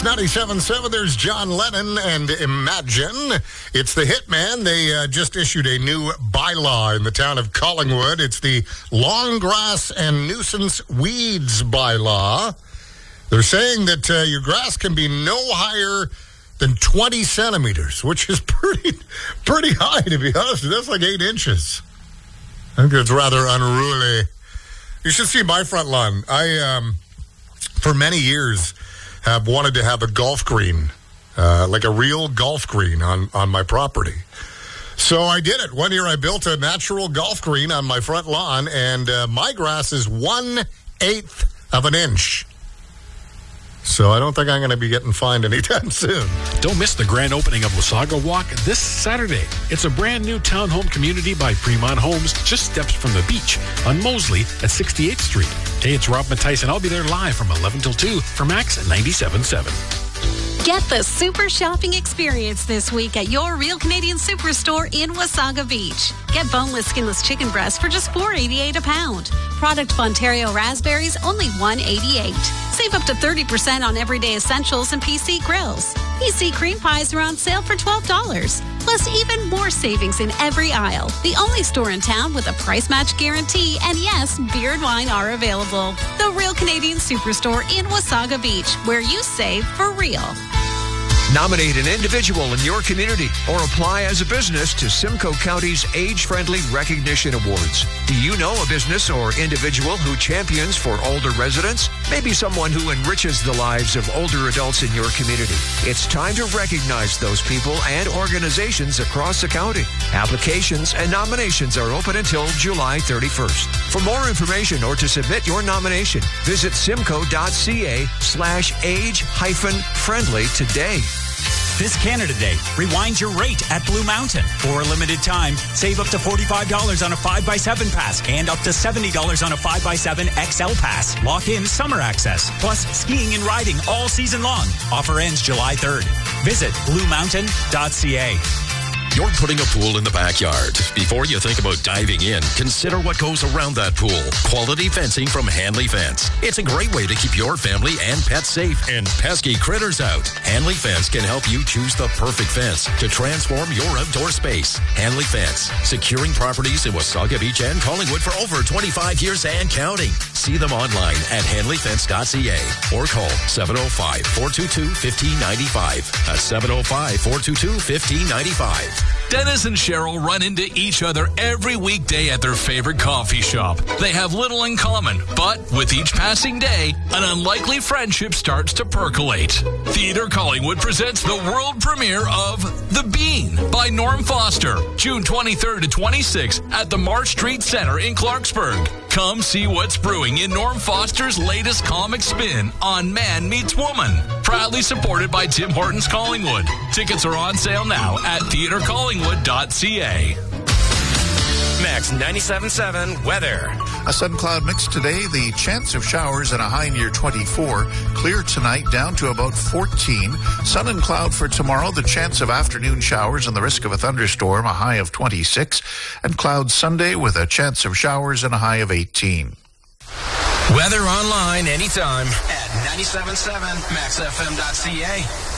97.7, there's John Lennon and Imagine. It's the Hitman. They just issued a new bylaw in the town of Collingwood. It's the Long Grass and Nuisance Weeds bylaw. They're saying that your grass can be no higher than 20 centimeters, which is pretty high, to be honest. That's like 8 inches. I think it's rather unruly. You should see my front lawn. I, for many years, have wanted to have a golf green, like a real golf green on my property. So I did it. One year I built a natural golf green on my front lawn, and my grass is 1/8 of an inch. So I don't think I'm going to be getting fined anytime soon. Don't miss the grand opening of Wasaga Walk this Saturday. It's a brand new townhome community by Fremont Homes, just steps from the beach on Mosley at 68th Street. Hey, it's Rob Matthijs, and I'll be there live from 11 till 2 for Max 97.7. Get the super shopping experience this week at your Real Canadian Superstore in Wasaga Beach. Get boneless, skinless chicken breasts for just $4.88 a pound. Product of Ontario raspberries, only $1.88. Save up to 30% on everyday essentials and PC grills. PC cream pies are on sale for $12. Plus, even more savings in every aisle. The only store in town with a price match guarantee. And yes, beer and wine are available. The Real Canadian Superstore in Wasaga Beach, where you save for real. Nominate an individual in your community or apply as a business to Simcoe County's Age-Friendly Recognition Awards. Do you know a business or individual who champions for older residents? Maybe someone who enriches the lives of older adults in your community. It's time to recognize those people and organizations across the county. Applications and nominations are open until July 31st. For more information or to submit your nomination, visit simcoe.ca/age-friendly today. This Canada Day, rewind your rate at Blue Mountain. For a limited time, save up to $45 on a 5x7 pass and up to $70 on a 5x7 XL pass. Lock in summer access, plus skiing and riding all season long. Offer ends July 3rd. Visit bluemountain.ca. You're putting a pool in the backyard. Before you think about diving in, consider what goes around that pool. Quality fencing from Hanley Fence. It's a great way to keep your family and pets safe and pesky critters out. Hanley Fence can help you choose the perfect fence to transform your outdoor space. Hanley Fence, securing properties in Wasaga Beach and Collingwood for over 25 years and counting. See them online at hanleyfence.ca or call 705-422-1595. That's 705-422-1595. Dennis and Cheryl run into each other every weekday at their favorite coffee shop. They have little in common, but with each passing day, an unlikely friendship starts to percolate. Theatre Collingwood presents the world premiere of The Bean by Norm Foster, June 23rd to 26th at the Marsh Street Centre in Clarksburg. Come see what's brewing in Norm Foster's latest comic spin on Man Meets Woman. Proudly supported by Tim Hortons Collingwood. Tickets are on sale now at theatrecollingwood.ca. Max 97.7 weather. A sun cloud mix today. The chance of showers and a high near 24. Clear tonight down to about 14. Sun and cloud for tomorrow. The chance of afternoon showers and the risk of a thunderstorm. A high of 26. And clouds Sunday with a chance of showers and a high of 18. Weather online anytime at 97.7 maxfm.ca.